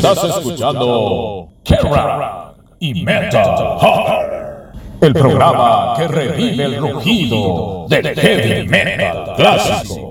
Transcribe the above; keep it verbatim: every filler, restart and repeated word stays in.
Estás escuchando Kerrang y Metal Hammer, el programa que revive el rugido del heavy metal clásico.